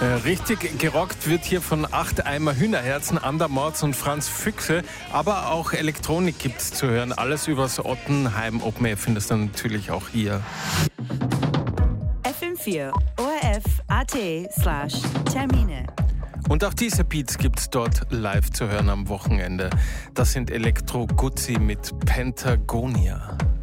Richtig gerockt wird hier von 8 Eimer Hühnerherzen, Andermords und Franz Füchse. Aber auch Elektronik gibt's zu hören. Alles übers Ottenheim Open Air findest du natürlich auch hier. FM4 ORF.at/Termine. Und auch diese Beats gibt's dort live zu hören am Wochenende. Das sind Elektro Guzzi mit Pentagonia.